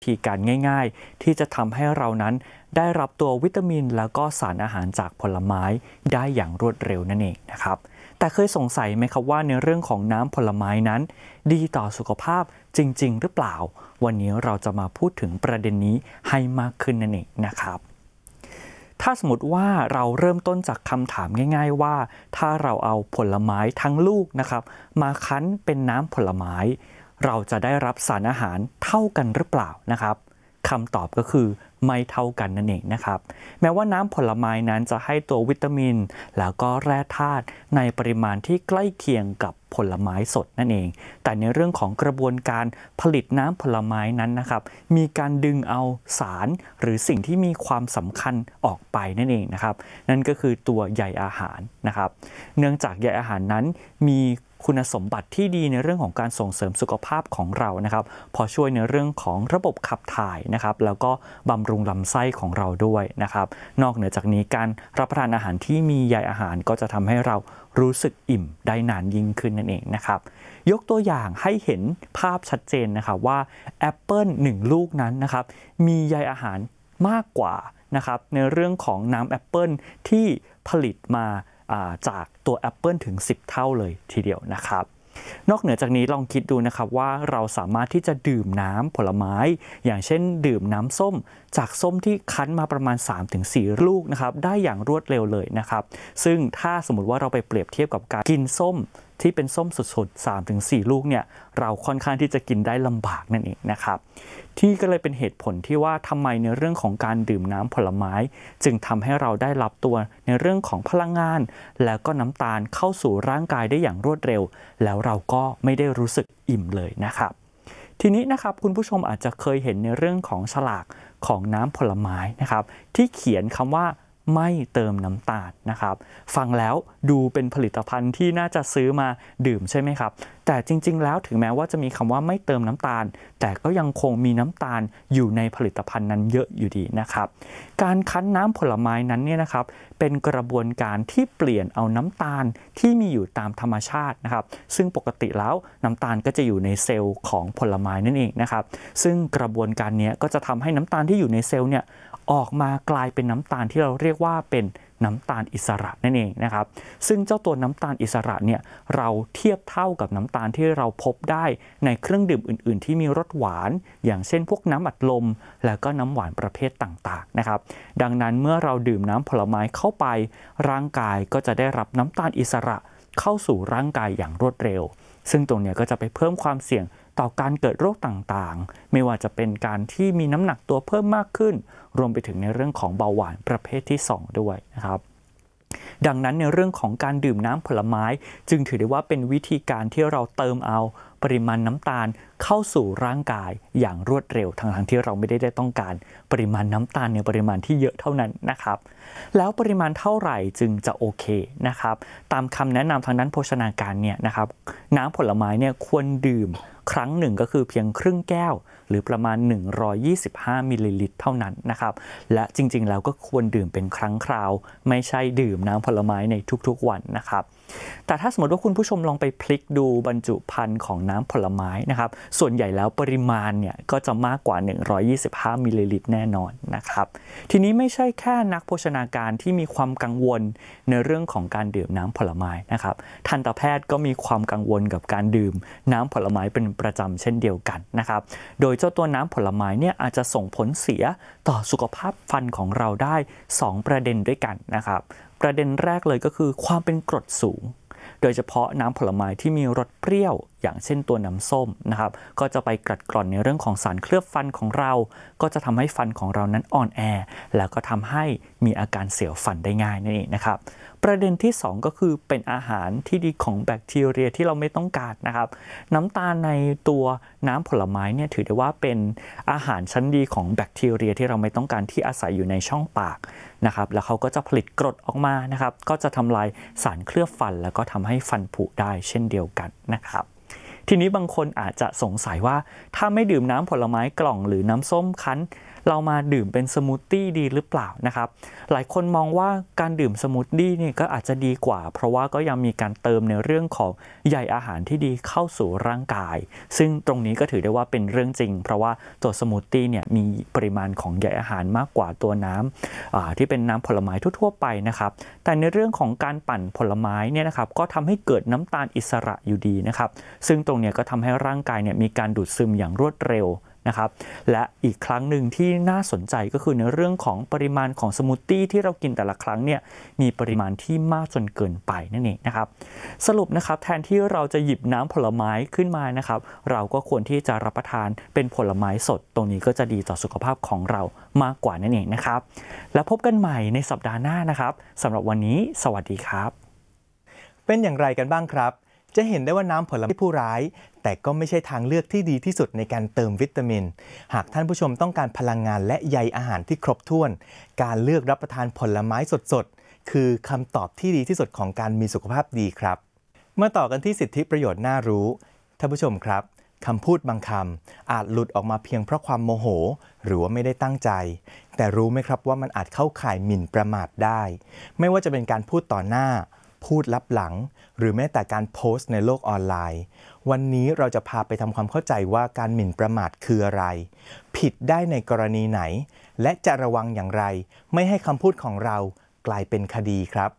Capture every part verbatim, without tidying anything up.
ธีการง่ายๆที่จะทำให้เรานั้นได้รับตัววิตามินแล้วก็สารอาหารจากผลไม้ได้อย่างรวดเร็วนั่นเองนะครับแต่เคยสงสัยไหมครับว่าในเรื่องของน้ำผลไม้นั้นดีต่อสุขภาพจริงๆหรือเปล่าวันนี้เราจะมาพูดถึงประเด็นนี้ให้มากขึ้นนั่นเองนะครับถ้าสมมติว่าเราเริ่มต้นจากคำถามง่ายๆว่าถ้าเราเอาผลไม้ทั้งลูกนะครับมาคั้นเป็นน้ำผลไม้เราจะได้รับสารอาหารเท่ากันหรือเปล่านะครับคำตอบก็คือไม่เท่ากันนั่นเองนะครับแม้ว่าน้ำผลไม้นั้นจะให้ตัววิตามินแล้วก็แร่ธาตุในปริมาณที่ใกล้เคียงกับผลไม้สดนั่นเองแต่ในเรื่องของกระบวนการผลิตน้ำผลไม้นั้นนะครับมีการดึงเอาสารหรือสิ่งที่มีความสำคัญออกไปนั่นเองนะครับนั่นก็คือตัวใยอาหารนะครับเนื่องจากใยอาหารนั้นมีคุณสมบัติที่ดีในเรื่องของการส่งเสริมสุขภาพของเรานะครับพอช่วยในเรื่องของระบบขับถ่ายนะครับแล้วก็บำรุงลำไส้ของเราด้วยนะครับนอกเหนือจากนี้การรับประทานอาหารที่มีใยอาหารก็จะทำให้เรารู้สึกอิ่มได้นานยิ่งขึ้นนั่นเองนะครับยกตัวอย่างให้เห็นภาพชัดเจนนะครับว่าแอปเปิลหนึ่งลูกนั้นนะครับมีใยอาหารมากกว่านะครับในเรื่องของน้ำแอปเปิลที่ผลิตมาจากตัวแอปเปิลถึงสิบเท่าเลยทีเดียวนะครับนอกเหนือจากนี้ลองคิดดูนะครับว่าเราสามารถที่จะดื่มน้ำผลไม้อย่างเช่นดื่มน้ำส้มจากส้มที่คั้นมาประมาณ สามถึงสี่ ลูกนะครับได้อย่างรวดเร็วเลยนะครับซึ่งถ้าสมมุติว่าเราไปเปรียบเทียบกับการกินส้มที่เป็นส้มสดๆ สามถึงสี่ ลูกเนี่ยเราค่อนข้างที่จะกินได้ลำบากนั่นเองนะครับที่ก็เลยเป็นเหตุผลที่ว่าทำไมในเรื่องของการดื่มน้ำผลไม้จึงทำให้เราได้รับตัวในเรื่องของพลังงานแล้วก็น้ำตาลเข้าสู่ร่างกายได้อย่างรวดเร็วแล้วเราก็ไม่ได้รู้สึกอิ่มเลยนะครับทีนี้นะครับคุณผู้ชมอาจจะเคยเห็นในเรื่องของฉลากของน้ำผลไม้นะครับที่เขียนคำว่าไม่เติมน้ำตาลนะครับฟังแล้วดูเป็นผลิตภัณฑ์ที่น่าจะซื้อมาดื่มใช่ไหมครับแต่จริงๆแล้วถึงแม้ว่าจะมีคำว่าไม่เติมน้ำตาลแต่ก็ยังคงมีน้ำตาลอยู่ในผลิตภัณฑ์นั้นเยอะอยู่ดีนะครับการคั้นน้ำผลไม้นั้นเนี่ยนะครับเป็นกระบวนการที่เปลี่ยนเอาน้ำตาลที่มีอยู่ตามธรรมชาตินะครับซึ่งปกติแล้วน้ำตาลก็จะอยู่ในเซลล์ของผลไม้นั่นเองนะครับซึ่งกระบวนการนี้ก็จะทำให้น้ำตาลที่อยู่ในเซลล์เนี่ยออกมากลายเป็นน้ำตาลที่เราเรียกว่าเป็นน้ำตาลอิสระนั่นเองนะครับซึ่งเจ้าตัวน้ำตาลอิสระเนี่ยเราเทียบเท่ากับน้ำตาลที่เราพบได้ในเครื่องดื่มอื่นๆที่มีรสหวานอย่างเช่นพวกน้ำอัดลมแล้วก็น้ำหวานประเภทต่างๆนะครับดังนั้นเมื่อเราดื่มน้ำผลไม้เข้าไปร่างกายก็จะได้รับน้ำตาลอิสระเข้าสู่ร่างกายอย่างรวดเร็วซึ่งตรงนี้ก็จะไปเพิ่มความเสี่ยงต่อการเกิดโรคต่างๆไม่ว่าจะเป็นการที่มีน้ำหนักตัวเพิ่มมากขึ้นรวมไปถึงในเรื่องของเบาหวานประเภทที่สองด้วยนะครับดังนั้นในเรื่องของการดื่มน้ำผลไม้จึงถือได้ว่าเป็นวิธีการที่เราเติมเอาปริมาณน้ำตาลเข้าสู่ร่างกายอย่างรวดเร็วทั้งๆที่เราไม่ได้ได้ต้องการปริมาณน้ำตาลในปริมาณที่เยอะเท่านั้นนะครับแล้วปริมาณเท่าไหร่จึงจะโอเคนะครับตามคำแนะนำทางด้านโภชนาการเนี่ยนะครับน้ำผลไม้เนี่ยควรดื่มครั้งหนึ่งก็คือเพียงครึ่งแก้วหรือประมาณหนึ่งร้อยยี่สิบห้ามิลลิลิตรเท่านั้นนะครับและจริงๆแล้วก็ควรดื่มเป็นครั้งคราวไม่ใช่ดื่มน้ำผลไม้ในทุกๆวันนะครับแต่ถ้าสมมติว่าคุณผู้ชมลองไปพลิกดูบรรจุภัณฑ์ของน้ำผลไม้นะครับส่วนใหญ่แล้วปริมาณเนี่ยก็จะมากกว่าหนึ่งร้อยยี่สิบห้ามิลลิลิตรแน่นอนนะครับทีนี้ไม่ใช่แค่นักโภชนาการที่มีความกังวลในเรื่องของการดื่มน้ำผลไม้นะครับทันตแพทย์ก็มีความกังวลกับการดื่มน้ำผลไม้เป็นประจำเช่นเดียวกันนะครับโดยเจ้าตัวน้ำผลไม้เนี่ยอาจจะส่งผลเสียต่อสุขภาพฟันของเราได้สองประเด็นด้วยกันนะครับประเด็นแรกเลยก็คือความเป็นกรดสูงโดยเฉพาะน้ำผลไม้ที่มีรสเปรี้ยวอย่างเช่นตัวน้ำส้มนะครับก็จะไปกัดกร่อนในเรื่องของสารเคลือบฟันของเราก็จะทำให้ฟันของเรานั้นอ่อนแอแล้วก็ทำให้มีอาการเสียวฟันได้ง่ายนั่นเองนะครับประเด็นที่สองก็คือเป็นอาหารที่ดีของแบคทีเรียที่เราไม่ต้องการนะครับน้ำตาลในตัวน้ำผลไม้เนี่ยถือได้ว่าเป็นอาหารชั้นดีของแบคทีเรียที่เราไม่ต้องการที่อาศัยอยู่ในช่องปากนะครับแล้วเขาก็จะผลิตกรดออกมานะครับก็จะทำลายสารเคลือบฟันแล้วก็ทำให้ฟันผุได้เช่นเดียวกันนะครับทีนี้บางคนอาจจะสงสัยว่าถ้าไม่ดื่มน้ำผลไม้กล่องหรือน้ำส้มคั้นเรามาดื่มเป็นสมูทตี้ดีหรือเปล่านะครับหลายคนมองว่าการดื่มสมูทตี้เนี่ยก็อาจจะดีกว่าเพราะว่าก็ยังมีการเติมในเรื่องของใยอาหารที่ดีเข้าสู่ร่างกายซึ่งตรงนี้ก็ถือได้ว่าเป็นเรื่องจริงเพราะว่าตัวสมูทตี้เนี่ยมีปริมาณของใยอาหารมากกว่าตัวน้ำที่เป็นน้ำผลไม้ทั่วๆไปนะครับแต่ในเรื่องของการปั่นผลไม้เนี่ยนะครับก็ทำให้เกิดน้ำตาลอิสระอยู่ดีนะครับซึ่งตรงนี้ก็ทำให้ร่างกายเนี่ยมีการดูดซึมอย่างรวดเร็วนะครับและอีกครั้งหนึ่งที่น่าสนใจก็คือในเรื่องของปริมาณของสมูทตี้ที่เรากินแต่ละครั้งเนี่ยมีปริมาณที่มากจนเกินไปนั่นเองนะครับสรุปนะครับแทนที่เราจะหยิบน้ำผลไม้ขึ้นมานะครับเราก็ควรที่จะรับประทานเป็นผลไม้สดตรงนี้ก็จะดีต่อสุขภาพของเรามากกว่านั่นเองนะครับแล้วพบกันใหม่ในสัปดาห์หน้านะครับสำหรับวันนี้สวัสดีครับเป็นอย่างไรกันบ้างครับจะเห็นได้ว่าน้ำผลไม้ผู้ร้ายแต่ก็ไม่ใช่ทางเลือกที่ดีที่สุดในการเติมวิตามินหากท่านผู้ชมต้องการพลังงานและใยอาหารที่ครบถ้วนการเลือกรับประทานผลไม้สดๆคือคำตอบที่ดีที่สุดของการมีสุขภาพดีครับมาต่อกันที่สิทธิประโยชน์น่ารู้ท่านผู้ชมครับคำพูดบางคำอาจหลุดออกมาเพียงเพราะความโมโหหรือว่าไม่ได้ตั้งใจแต่รู้ไหมครับว่ามันอาจเข้าข่ายหมิ่นประมาทได้ไม่ว่าจะเป็นการพูดต่อหน้าพูดลับหลังหรือแม้แต่การโพสต์ในโลกออนไลน์วันนี้เราจะพาไปทำความเข้าใจว่าการหมิ่นประมาทคืออะไรผิดได้ในกรณีไหนและจะระวังอย่างไรไม่ให้คำพูดของเรากลายเป็นคดีครับ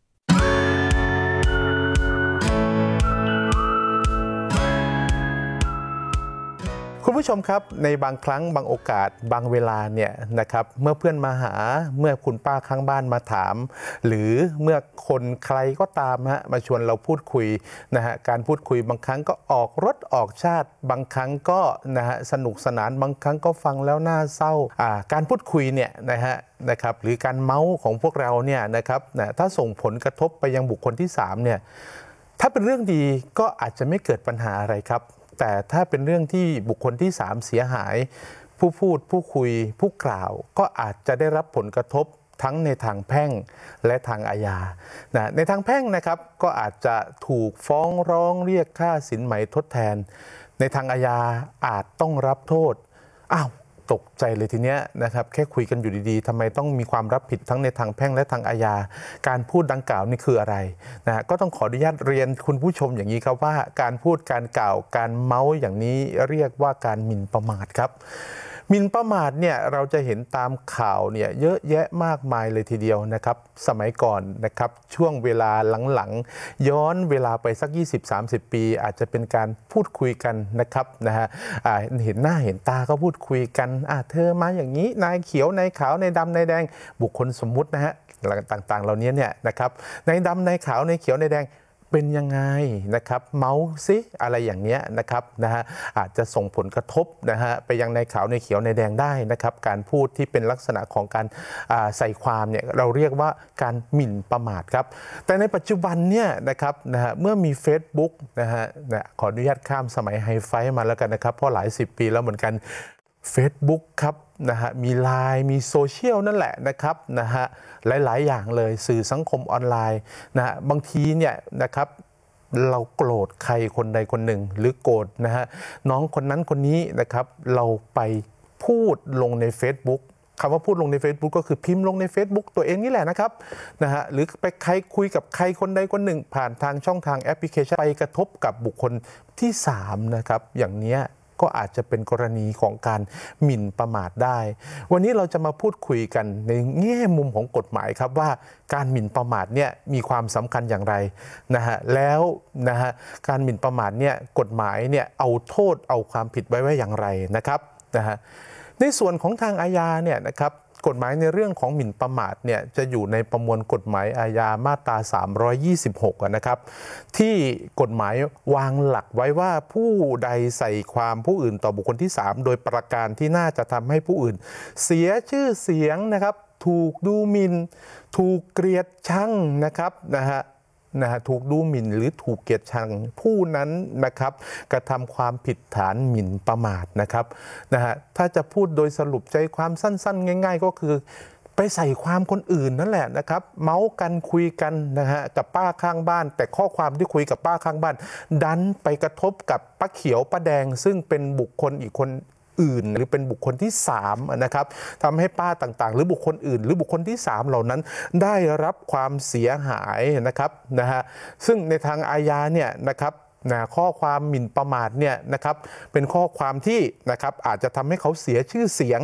คุณผู้ชมครับในบางครั้งบางโอกาสบางเวลาเนี่ยนะครับเมื่อเพื่อนมาหาเมื่อคุณป้าข้างบ้านมาถามหรือเมื่อคนใครก็ตามฮะมาชวนเราพูดคุยนะฮะการพูดคุยบางครั้งก็ออกรสออกชาติบางครั้งก็นะฮะสนุกสนานบางครั้งก็ฟังแล้วน่าเศร้าอ่าการพูดคุยเนี่ยนะฮะนะครับหรือการเมาส์ของพวกเราเนี่ยนะครับนะถ้าส่งผลกระทบไปยังบุคคลที่สามเนี่ยถ้าเป็นเรื่องดีก็อาจจะไม่เกิดปัญหาอะไรครับแต่ถ้าเป็นเรื่องที่บุคคลที่สามเสียหายผู้พูดผู้คุยผู้กล่าวก็อาจจะได้รับผลกระทบทั้งในทางแพ่งและทางอาญานะในทางแพ่งนะครับก็อาจจะถูกฟ้องร้องเรียกค่าสินไหมทดแทนในทางอาญาอาจต้องรับโทษอ้าวตกใจเลยทีเนี้ยนะครับแค่คุยกันอยู่ดีๆทำไมต้องมีความรับผิดทั้งในทางแพ่งและทางอาญาการพูดดังกล่าวนี่คืออะไรนะก็ต้องขออนุญาตเรียนคุณผู้ชมอย่างนี้ครับว่าการพูดการกล่าวการเมาส์อย่างนี้เรียกว่าการหมิ่นประมาทครับหมิ่นประมาทเนี่ยเราจะเห็นตามข่าวเนี่ยเยอะแยะมากมายเลยทีเดียวนะครับสมัยก่อนนะครับช่วงเวลาหลังๆย้อนเวลาไปสัก ยี่สิบถึงสามสิบ ปีอาจจะเป็นการพูดคุยกันนะครับนะฮะเห็นหน้าเห็นตาก็พูดคุยกันอ่ะเธอมาอย่างนี้นายเขียวนายขาวนายดำนายแดงบุคคลสมมุตินะฮะต่างๆเหล่านี้เนี่ยนะครับนายดำนายขาวนายเขียวนายแดงเป็นยังไงนะครับเมาส์ซิอะไรอย่างเนี้ยนะครับนะฮะอาจจะส่งผลกระทบนะฮะไปยังในขาวในเขียวในแดงได้นะครับการพูดที่เป็นลักษณะของการใส่ความเนี่ยเราเรียกว่าการหมิ่นประมาทครับแต่ในปัจจุบันเนี่ยนะครับนะฮะเมื่อมี Facebook นะฮะขออนุญาตข้ามสมัยไฮไฟมาแล้วกันนะครับเพราะหลายสิบปีแล้วเหมือนกัน Facebook ครับนะฮะมี ไลน์ มีโซเชียลนั่นแหละนะครับนะฮะหลายๆอย่างเลยสื่อสังคมออนไลน์นะฮะบางทีเนี่ยนะครับเราโกรธใครคนใดคนหนึ่งหรือโกรธนะฮะน้องคนนั้นคนนี้นะครับเราไปพูดลงใน Facebook คำว่าพูดลงใน Facebook ก็คือพิมพ์ลงใน Facebook ตัวเองนี่แหละนะครับนะฮะหรือไปใครคุยกับใครคนใดคนหนึ่งผ่านทางช่องทางแอปพลิเคชันไปกระทบกับบุคคลที่สามนะครับอย่างเนี้ยก็อาจจะเป็นกรณีของการหมิ่นประมาทได้วันนี้เราจะมาพูดคุยกันในแง่มุมของกฎหมายครับว่าการหมิ่นประมาทเนี่ยมีความสำคัญอย่างไรนะฮะแล้วนะฮะการหมิ่นประมาทเนี่ยกฎหมายเนี่ยเอาโทษเอาความผิดไว้ไว้อย่างไรนะครับนะฮะในส่วนของทางอาญาเนี่ยนะครับกฎหมายในเรื่องของหมิ่นประมาทเนี่ยจะอยู่ในประมวลกฎหมายอาญามาตราสามร้อยยี่สิบหกนะครับที่กฎหมายวางหลักไว้ว่าผู้ใดใส่ความผู้อื่นต่อบุคคลที่สามโดยประการที่น่าจะทำให้ผู้อื่นเสียชื่อเสียงนะครับถูกดูหมิ่นถูกเกลียดชังนะครับนะฮะนะฮะถูกดูหมิ่นหรือถูกเกลียดชังผู้นั้นนะครับกระทำความผิดฐานหมิ่นประมาทนะครับนะฮะถ้าจะพูดโดยสรุปใจความสั้นๆง่ายๆก็คือไปใส่ความคนอื่นนั่นแหละนะครับเมาส์กันคุยกันนะฮะกับป้าข้างบ้านแต่ข้อความที่คุยกับป้าข้างบ้านดันไปกระทบกับป้าเขียวป้าแดงซึ่งเป็นบุคคลอีกคนอื่นหรือเป็นบุคคลที่สามนะครับทำให้ป้าต่างๆหรือบุคคลอื่นหรือบุคคลที่สามเหล่านั้นได้รับความเสียหายนะครับนะฮะซึ่งในทางอาญาเนี่ยนะครับนะข้อความหมิ่นประมาทเนี่ยนะครับเป็นข้อความที่นะครับอาจจะทำให้เขาเสียชื่อเสียง